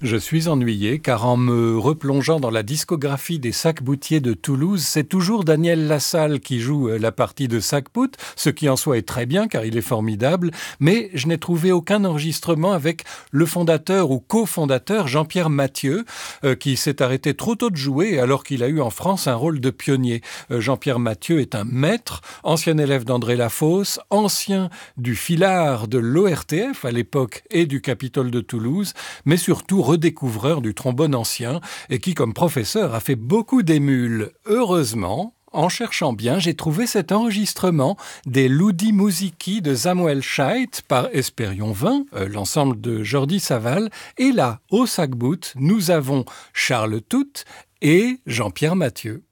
Je suis ennuyé car en me replongeant dans la discographie des Sac-Boutiers de Toulouse, c'est toujours Daniel Lassalle qui joue la partie de Sac-Bout, ce qui en soi est très bien car il est formidable, mais je n'ai trouvé aucun enregistrement avec le fondateur ou cofondateur Jean-Pierre Mathieu, qui s'est arrêté trop tôt de jouer alors qu'il a eu en France un rôle de pionnier. Jean-Pierre Mathieu est un maître, ancien élève d'André Lafosse, ancien du filard de l'ORTF à l'époque et du Capitole de Toulouse, mais surtout redécouvreur du trombone ancien et qui, comme professeur, a fait beaucoup d'émules. Heureusement, en cherchant bien, j'ai trouvé cet enregistrement des Ludi Musici de Samuel Scheidt par Espérion 20, l'ensemble de Jordi Savall. Et là, au Sac-Bout, nous avons Charles Tout et Jean-Pierre Mathieu.